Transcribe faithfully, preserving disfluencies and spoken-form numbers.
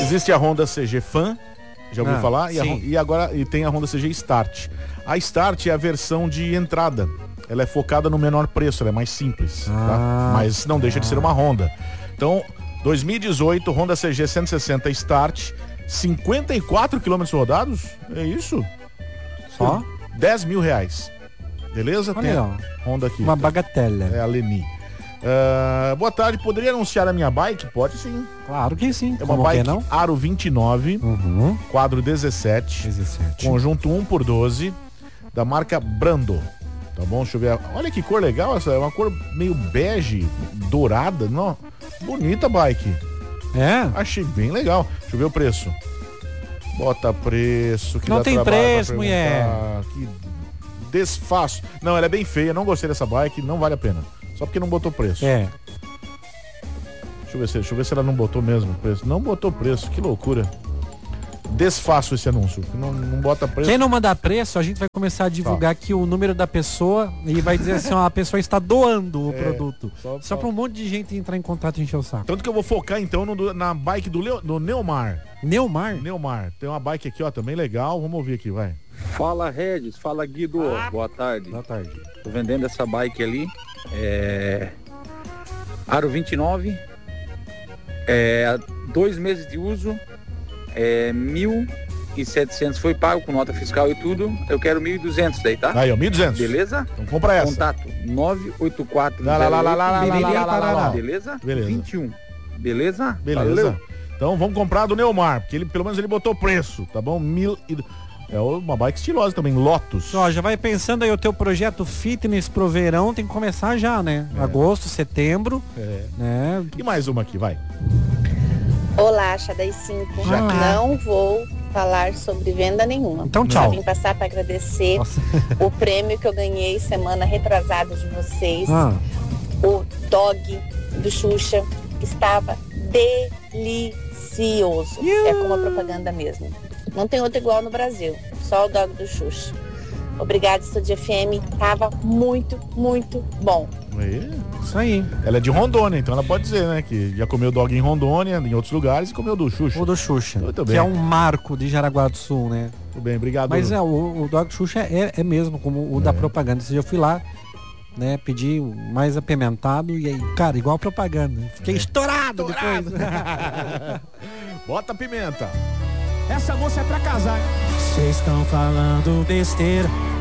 Existe a Honda C G Fan, já ouviu Ah, falar? E, a, sim. e agora e tem a Honda C G Start. A Start é a versão de entrada. Ela é focada no menor preço, ela é mais simples, Ah, tá? Mas não deixa de ser uma Honda. Então, dois mil e dezoito, Honda C G cento e sessenta Start, cinquenta e quatro quilômetros rodados, é isso? Só? Por dez mil reais. Beleza? Olha Tem aí, a ó. Honda aqui. Uma bagatela. É a Leni. Ah, boa tarde, poderia anunciar a minha bike? Pode sim. Claro que sim. É uma Como que bike não? Aro vinte e nove, Uhum. quadro dezessete, dezessete. conjunto um por doze, da marca Brando. Tá bom? Deixa eu ver. Olha que cor legal essa. É uma cor meio bege, dourada. Não. Bonita a bike. É? Achei bem legal. Deixa eu ver o preço. Bota preço. Que Não dá tem trabalho pra preço, mulher. perguntar. Que desfaço. Não, ela é bem feia. Não gostei dessa bike. Não vale a pena. Só porque não botou preço. É. Deixa eu ver se, deixa eu ver se ela não botou mesmo o preço. Não botou preço. Que loucura. Desfaço esse anúncio. Não, não bota preço. Quem não mandar preço, a gente vai começar a divulgar aqui o número da pessoa e vai dizer assim, ó, a pessoa está doando o É, produto. só- Só só- para um monte de gente entrar em contato e encher o saco. Tanto que eu vou focar então no- na bike do, Leo, do Neomar. Neomar? Neomar. Tem uma bike aqui, ó, também legal. Vamos ouvir aqui, vai. Fala Regis, fala Guido, boa tarde. Boa tarde. Tô vendendo essa bike ali, é... Aro vinte e nove, é... dois meses de uso, é... mil e setecentos foi pago com nota fiscal e tudo, eu quero mil e duzentos daí, tá? Aí, ó, mil e duzentos. Beleza? Então compra essa. Contato nove oito quatro Lá, lá, lá, lá, lá, lá, lá, lá, lá, lá, lá. Beleza? Beleza. vinte e um. Beleza? Beleza. Valeu. Então vamos comprar do Neomar, porque ele, pelo menos ele botou preço, tá bom? Mil e... É uma bike estilosa também, Lotus. Ó, já vai pensando aí o teu projeto fitness pro verão, tem que começar já, né? Agosto, setembro, É. né? E mais uma aqui, vai. Olá, Chá das cinco. Já que- Não vou falar sobre venda nenhuma. Então, tchau. Só vim passar para agradecer Nossa. o prêmio que eu ganhei semana retrasada de vocês. Ah, O dog do Xuxa estava delicioso. É como a propaganda mesmo. Não tem outro igual no Brasil. Só o dog do Xuxa. Obrigada, Estúdio F M. Tava muito, muito bom. Aí. isso aí. Ela é de Rondônia, então ela pode dizer, né? Que já comeu dog em Rondônia, em outros lugares, e comeu do Xuxa. O do Xuxa. Muito que bem. é um marco de Jaraguá do Sul, né? Tudo bem, obrigado. Mas é, o, o dog Xuxa é, é mesmo como o É. da propaganda. Esse dia eu fui lá, né, pedi o mais apimentado e aí, cara, igual a propaganda. Fiquei estourado, depois. Bota a pimenta. Essa moça é pra casar. Vocês estão falando besteira.